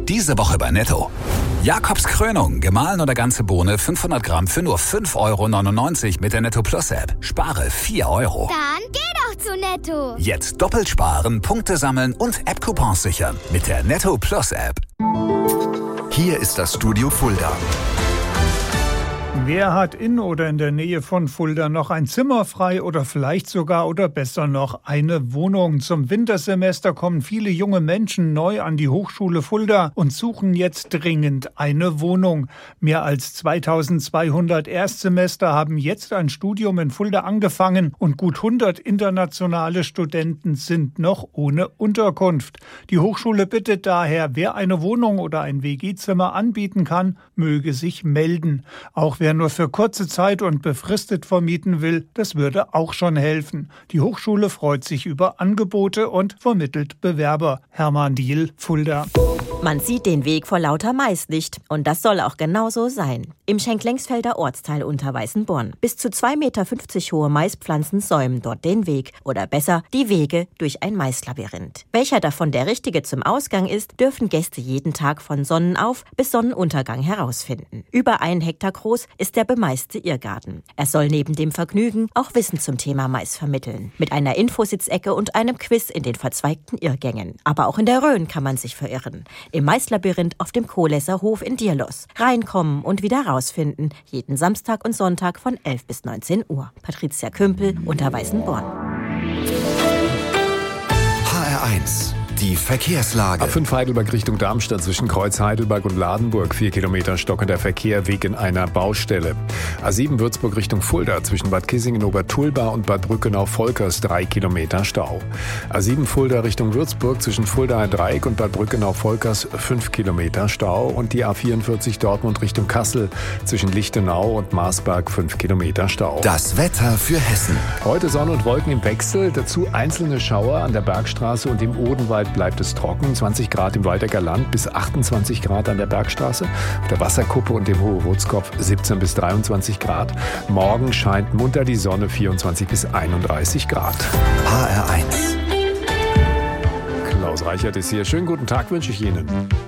Diese Woche bei Netto. Jakobs Krönung, gemahlen oder ganze Bohne, 500 Gramm für nur 5,99 € mit der Netto Plus App. Spare 4 €. Dann geh doch zu Netto. Jetzt doppelt sparen, Punkte sammeln und App-Coupons sichern mit der Netto Plus App. Hier ist das Studio Fulda. Wer hat in oder in der Nähe von Fulda noch ein Zimmer frei oder vielleicht sogar oder besser noch eine Wohnung? Zum Wintersemester kommen viele junge Menschen neu an die Hochschule Fulda und suchen jetzt dringend eine Wohnung. Mehr als 2200 Erstsemester haben jetzt ein Studium in Fulda angefangen und gut 100 internationale Studenten sind noch ohne Unterkunft. Die Hochschule bittet daher, wer eine Wohnung oder ein WG-Zimmer anbieten kann, möge sich melden. Auch wer nur für kurze Zeit und befristet vermieten will, das würde auch schon helfen. Die Hochschule freut sich über Angebote und vermittelt Bewerber. Hermann Diehl, Fulda. Man sieht den Weg vor lauter Mais nicht. Und das soll auch genauso sein. Im Schenklengsfelder Ortsteil unter Weißenborn. Bis zu 2,50 Meter hohe Maispflanzen säumen dort den Weg. Oder besser, die Wege durch ein Maislabyrinth. Welcher davon der richtige zum Ausgang ist, dürfen Gäste jeden Tag von Sonnenauf- bis Sonnenuntergang herausfinden. Über 1 Hektar groß ist der bemeiste Irrgarten. Er soll neben dem Vergnügen auch Wissen zum Thema Mais vermitteln. Mit einer Infositzecke und einem Quiz in den verzweigten Irrgängen. Aber auch in der Rhön kann man sich verirren. Im Maislabyrinth auf dem Kohlässer Hof in Dierlos. Reinkommen und wieder rausfinden. Jeden Samstag und Sonntag von 11 bis 19 Uhr. Patricia Kümpel, unter Weißenborn. HR1, die Verkehrslage. A5 Heidelberg Richtung Darmstadt zwischen Kreuz Heidelberg und Ladenburg. 4 Kilometer stockender Verkehr wegen einer Baustelle. A7 Würzburg Richtung Fulda zwischen Bad Kissingen-Obertulba und Bad Brückenau-Volkers 3 Kilometer Stau. A7 Fulda Richtung Würzburg zwischen Fulda-Dreieck und Bad Brückenau-Volkers 5 Kilometer Stau. Und die A44 Dortmund Richtung Kassel zwischen Lichtenau und Marsberg 5 Kilometer Stau. Das Wetter für Hessen. Heute Sonne und Wolken im Wechsel, dazu einzelne Schauer an der Bergstraße und im Odenwald bleibt es trocken. 20 Grad im Waldecker Land bis 28 Grad an der Bergstraße. Auf der Wasserkuppe und dem Hohe-Rotskopf 17 bis 23 Grad. Morgen scheint munter die Sonne, 24 bis 31 Grad. HR1. Klaus Reichert ist hier. Schönen guten Tag wünsche ich Ihnen.